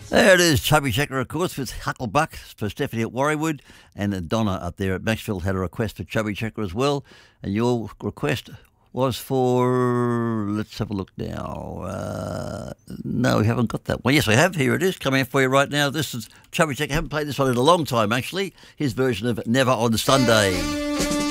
There it is, Chubby Checker, of course, with Hucklebuck for Stephanie at Warriewood, and Donna up there at Maxfield had a request for Chubby Checker as well. And your request was for, let's have a look now. No, we haven't got that one. Yes, we have. Here it is, coming out for you right now. This is Chubby Checker. I haven't played this one in a long time, actually. His version of Never on Sunday.